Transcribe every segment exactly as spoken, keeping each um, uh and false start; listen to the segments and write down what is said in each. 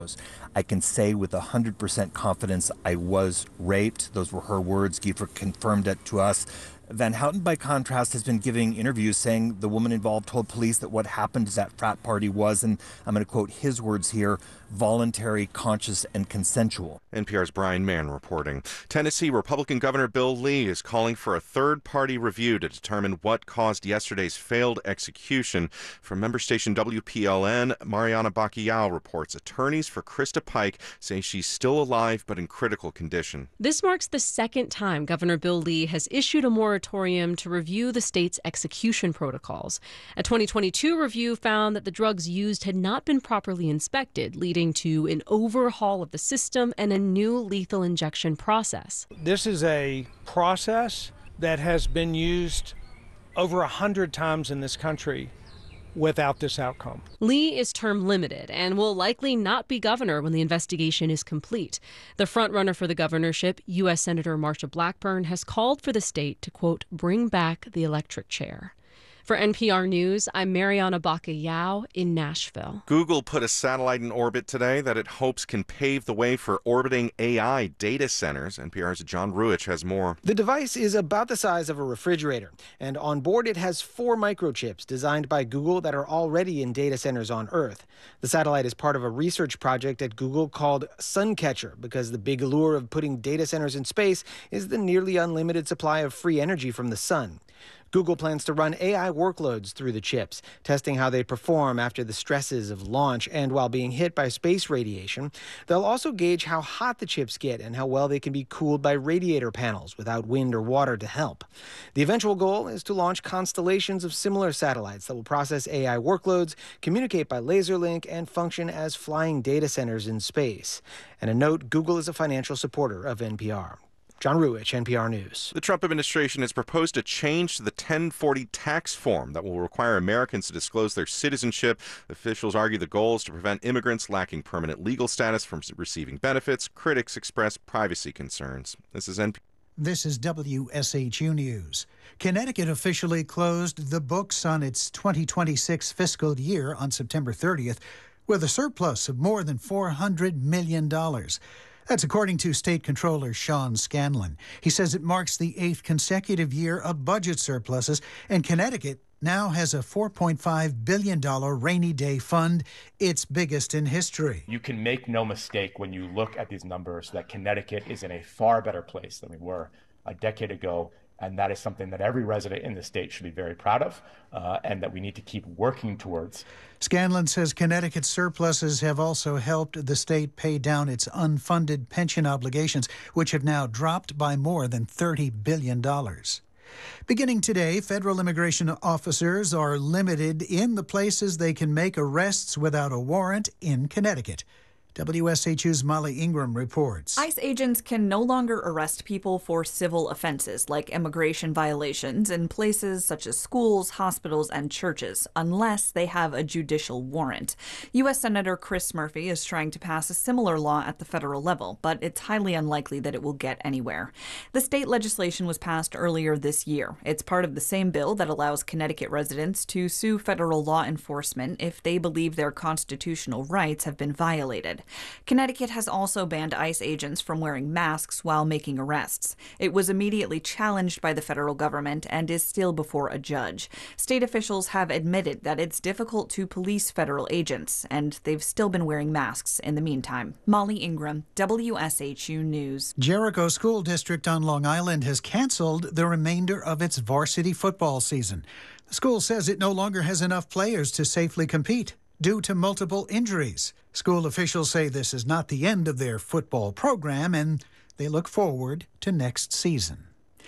I can say with one hundred percent confidence I was raped. Those were her words. Giefer confirmed it to us. Van Houten, by contrast, has been giving interviews saying the woman involved told police that what happened at that frat party was, and I'm going to quote his words here, voluntary, conscious, and consensual. N P R's Brian Mann reporting. Tennessee Republican Governor Bill Lee is calling for a third-party review to determine what caused yesterday's failed execution. From member station W P L N, Mariana Bacallao reports attorneys for Krista Pike say she's still alive but in critical condition. This marks the second time Governor Bill Lee has issued a moratorium to review the state's execution protocols. A twenty twenty-two review found that the drugs used had not been properly inspected, leading to an overhaul of the system and a new lethal injection process. This is a process that has been used over a hundred times in this country without this outcome. Lee is term limited and will likely not be governor when the investigation is complete. The frontrunner for the governorship, U S Senator Marsha Blackburn, has called for the state to, quote, bring back the electric chair. For N P R News, I'm Mariana Bacallao in Nashville. Google put a satellite in orbit today that it hopes can pave the way for orbiting A I data centers. N P R's John Ruich has more. The device is about the size of a refrigerator, and on board it has four microchips designed by Google that are already in data centers on Earth. The satellite is part of a research project at Google called Suncatcher, because the big allure of putting data centers in space is the nearly unlimited supply of free energy from the sun. Google plans to run A I workloads through the chips, testing how they perform after the stresses of launch and while being hit by space radiation. They'll also gauge how hot the chips get and how well they can be cooled by radiator panels without wind or water to help. The eventual goal is to launch constellations of similar satellites that will process A I workloads, communicate by laser link, and function as flying data centers in space. And a note, Google is a financial supporter of N P R. John Ruich, N P R News. The Trump administration has proposed a change to the ten forty tax form that will require Americans to disclose their citizenship. Officials argue the goal is to prevent immigrants lacking permanent legal status from receiving benefits. Critics express privacy concerns. This is N P R. This is W S H U News. Connecticut officially closed the books on its twenty twenty-six fiscal year on September thirtieth with a surplus of more than four hundred million dollars. That's according to State Controller Sean Scanlon. He says it marks the eighth consecutive year of budget surpluses, and Connecticut now has a four point five billion dollars rainy day fund, its biggest in history. You can make no mistake when you look at these numbers that Connecticut is in a far better place than we were a decade ago. And that is something that every resident in the state should be very proud of, uh, and that we need to keep working towards. Scanlon says Connecticut's surpluses have also helped the state pay down its unfunded pension obligations, which have now dropped by more than thirty billion dollars. Beginning today, federal immigration officers are limited in the places they can make arrests without a warrant in Connecticut. W S H U's Molly Ingram reports. ICE agents can no longer arrest people for civil offenses like immigration violations in places such as schools, hospitals, and churches unless they have a judicial warrant. U S Senator Chris Murphy is trying to pass a similar law at the federal level, but it's highly unlikely that it will get anywhere. The state legislation was passed earlier this year. It's part of the same bill that allows Connecticut residents to sue federal law enforcement if they believe their constitutional rights have been violated. Connecticut has also banned ICE agents from wearing masks while making arrests. It was immediately challenged by the federal government and is still before a judge. State officials have admitted that it's difficult to police federal agents, and they've still been wearing masks in the meantime. Molly Ingram, W S H U News. Jericho School District on Long Island has canceled the remainder of its varsity football season. The school says it no longer has enough players to safely compete due to multiple injuries. School officials say this is not the end of their football program, and they look forward to next season.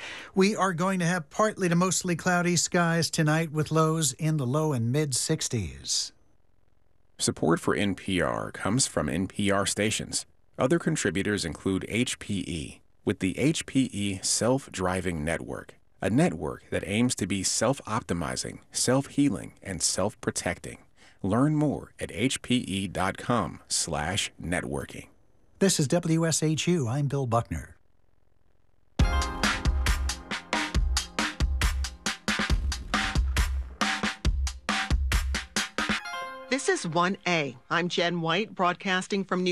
We are going to have partly to mostly cloudy skies tonight with lows in the low and mid-sixties. Support for N P R comes from N P R stations. Other contributors include H P E, with the H P E Self-Driving Network, a network that aims to be self-optimizing, self-healing, and self-protecting. Learn more at hpe.com slash networking. This is W S H U. I'm Bill Buckner. This is one A. I'm Jen White, broadcasting from New